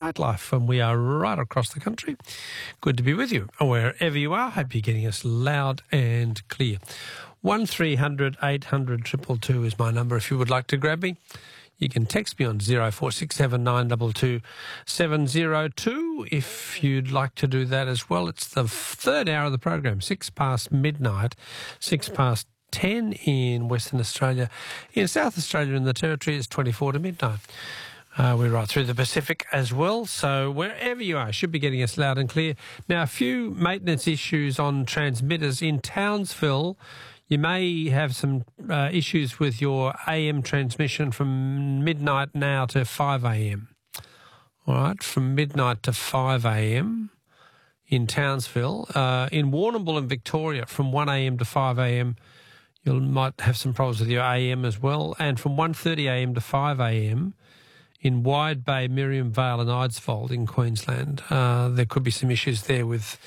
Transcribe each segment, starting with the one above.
Nightlife, and we are right across the country. Good to be with you. Wherever you are, hope you're getting us loud and clear. 1300 800 222 is my number if you would like to grab me. You can text me on 0467 922 702 if you'd like to do that as well. It's the third hour of the program, 6 past midnight, 6 past 10 in Western Australia. In South Australia and the Territory, it's 24 to midnight. We're right through the Pacific as well, so wherever you are, should be getting us loud and clear. Now, a few maintenance issues on transmitters in Townsville. You may have some issues with your AM transmission from midnight now to 5 a.m. All right, from midnight to 5 a.m. in Townsville. In Warrnambool and Victoria, from 1 a.m. to 5 a.m., you might have some problems with your AM as well. And from 1:30 a.m. to 5 a.m. in Wide Bay, Miriam Vale and Eidsvold in Queensland, there could be some issues there with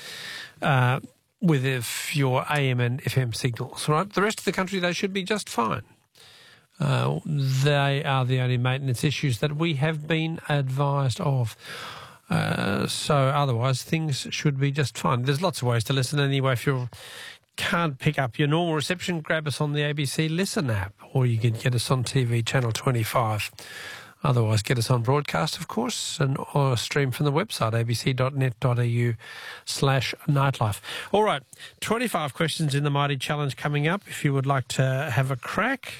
your AM and FM signals, right? The rest of the country, they should be just fine. They are the only maintenance issues that we have been advised of. So otherwise, things should be just fine. There's lots of ways to listen anyway. If you can't pick up your normal reception, grab us on the ABC Listen app, or you can get us on TV, Channel 25. Otherwise, get us on broadcast, of course, or stream from the website, abc.net.au/nightlife. All right, 25 questions in the Mighty Challenge coming up. If you would like to have a crack,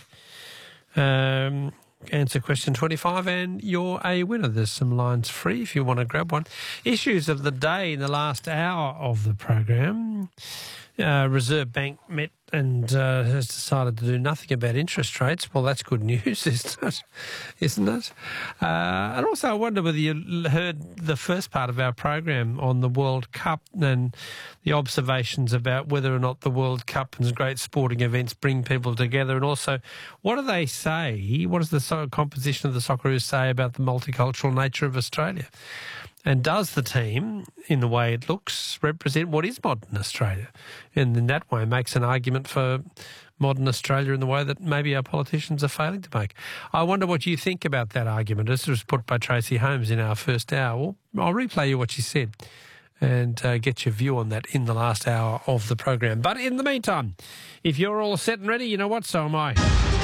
answer question 25 and you're a winner. There's some lines free if you want to grab one. Issues of the day in the last hour of the program. Reserve Bank met and has decided to do nothing about interest rates. Well, that's good news, isn't it? And also, I wonder whether you heard the first part of our program on the World Cup and the observations about whether or not the World Cup and great sporting events bring people together. And also, what do they say? What does the composition of the Socceroos say about the multicultural nature of Australia? And does the team, in the way it looks, represent what is modern Australia? And in that way makes an argument for modern Australia in the way that maybe our politicians are failing to make. I wonder what you think about that argument. This was put by Tracy Holmes in our first hour. Well, I'll replay you what she said and get your view on that in the last hour of the program. But in the meantime, if you're all set and ready, you know what, so am I.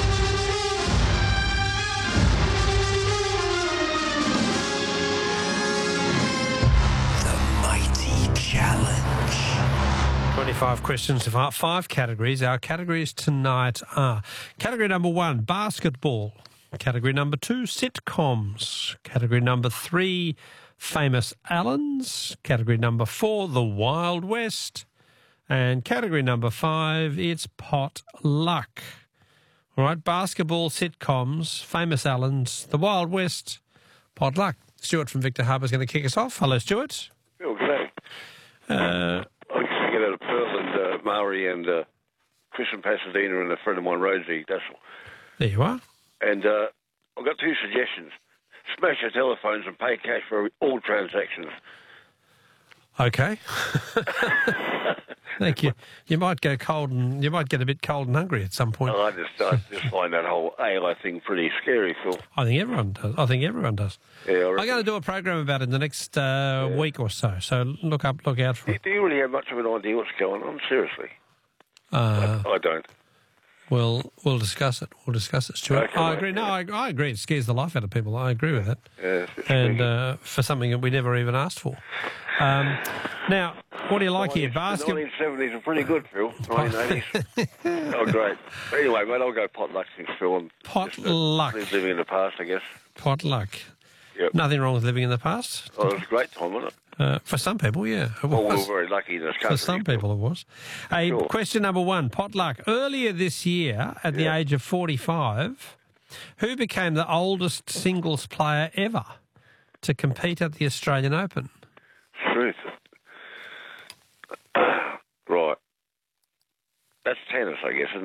Challenge. 25 questions to 5 categories. Our categories tonight are category number 1, basketball. Category number 2, sitcoms. Category number 3, famous Allens. Category number 4, the Wild West. And category number 5, it's pot luck. All right, basketball, sitcoms, famous Allens, the Wild West, pot luck. Stuart from Victor Harbour is going to kick us off. Hello, Stuart. Oh, g'day. I used to get out of Pearl and Maori and Chris in Pasadena and a friend of mine, Rosie Dassel. There you are. And I've got 2 suggestions. Smash your telephones and pay cash for all transactions. Okay. Thank you. You might go cold and you might get a bit cold and hungry at some point. I just find that whole AI thing pretty scary, Phil. I think everyone does. Yeah, I'm going to do a program about it in the next week or so. So look out for it. Do you really have much of an idea what's going on? Seriously. I don't. We'll discuss it. Stuart. Okay, I agree. No, I agree. It scares the life out of people. I agree with that. Yeah, and for something that we never even asked for. Now, what do you like here? Basketball. The 1970s are pretty good, Phil. 1980s. Oh, great. Anyway, mate, I'll go pot luck since Phil. Pot luck. Living in the past, I guess. Pot luck. Yep. Nothing wrong with living in the past. Oh, it was a great time, wasn't it? For some people, yeah. Well, we were very lucky in this country. For some people, it was. Sure. Question number 1, pot luck. Earlier this year, at the age of 45, who became the oldest singles player ever to compete at the Australian Open? Truth. Right. That's tennis, I guess, isn't it?